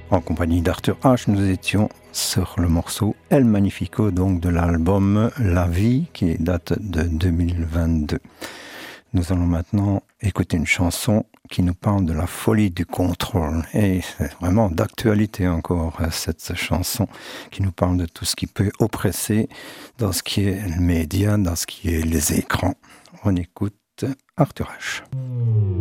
En compagnie d'Arthur H, nous étions sur le morceau El Magnifico, donc de l'album La Vie, qui date de 2022. Nous allons maintenant écouter une chanson qui nous parle de la folie du contrôle. Et c'est vraiment d'actualité encore, cette chanson qui nous parle de tout ce qui peut oppresser dans ce qui est le média, dans ce qui est les écrans. On écoute Arthur H.